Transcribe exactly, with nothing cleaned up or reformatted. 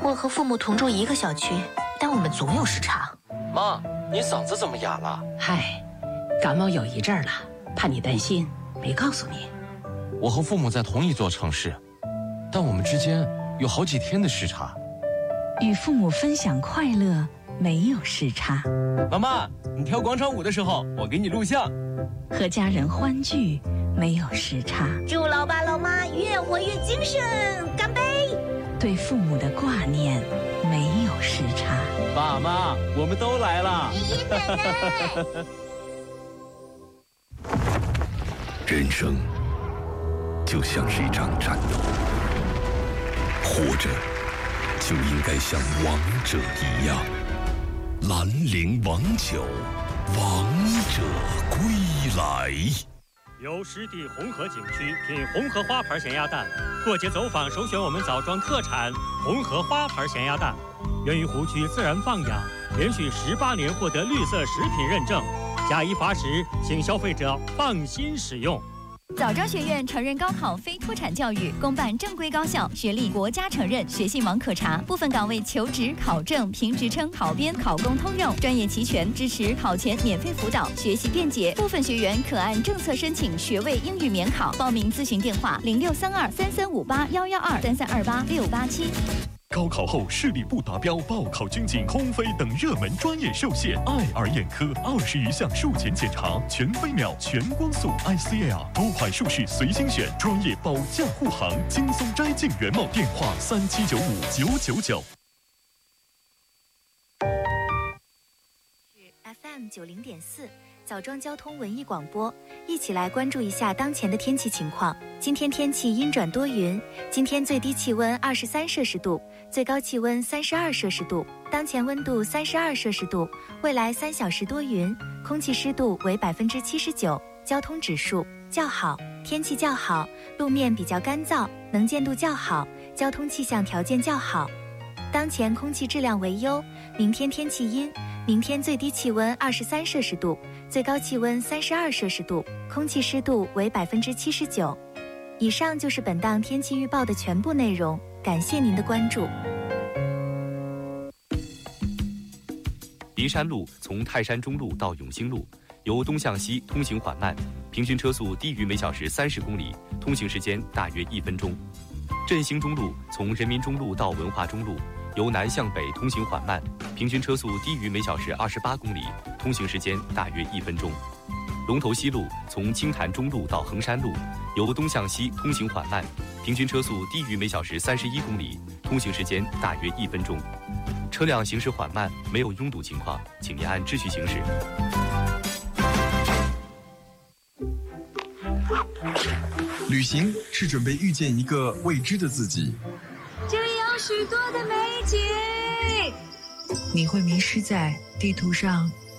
我和父母同住一个小区，但我们总有时差。 妈，你嗓子怎么哑了？ 嗨，感冒有一阵儿了，怕你担心，没告诉你。 我和父母在同一座城市，但我们之间有好几天的时差。 与父母分享快乐，没有时差。 妈妈，你跳广场舞的时候，我给你录像。 和家人欢聚，没有时差。 祝老爸老妈越活越精神，干杯！ 对父母的挂念，没有时差。 爸妈，我们都来了。 爷爷奶奶。 人生就像是一场战斗，活着就应该像王者一样。兰陵王酒，王者归来。 由湿地红河景区品红河花牌咸鸭蛋，过节走访首选我们枣庄特产红河花牌咸鸭蛋，源于湖区自然放养，连续十八年获得绿色食品认证，假一罚十，请消费者放心使用。 枣庄学院承认高考非脱产教育，公办正规高校，学历国家承认，学信网可查。部分岗位求职、考证、评职称、考编、考公通用，专业齐全，支持考前免费辅导，学习便捷。部分学员可按政策申请学位英语免考。报名咨询电话：零六三二三三五八幺幺二三三二八六八七。 高考后视力不达标，报考军警、空飞等热门专业受限。爱尔眼科二十余项术前检查，全飞秒、全光速 I C L 多款术式随心选，专业保驾护航，轻松摘镜原貌。电话三七九五九九九。 是 F M 九零点四。枣庄交通文艺广播，一起来关注一下当前的天气情况。今天天气阴转多云，今天最低气温二十三摄氏度，最高气温三十二摄氏度，当前温度三十二摄氏度。未来三小时多云，空气湿度为百分之七十九，交通指数较好，天气较好，路面比较干燥，能见度较好，交通气象条件较好。当前空气质量为优，明天天气阴，明天最低气温二十三摄氏度，最高气温三十二摄氏度，空气湿度为百分之七十九。以上就是本档天气预报的全部内容，感谢您的关注。 梨山路从泰山中路到永兴路，由东向西通行缓慢，平均车速低于每小时三十公里，通行时间大约一分钟。振兴中路从人民中路到文化中路，由南向北通行缓慢，平均车速低于每小时二十八公里，通行时间大约一分钟。龙头西路从青潭中路到衡山路，由东向西通行缓慢，平均车速低于每小时三十一公里，通行时间大约一分钟。车辆行驶缓慢，没有拥堵情况，请您按秩序行驶。 旅行是准备遇见一个未知的自己。 这里有许多的美景， 你会迷失在地图上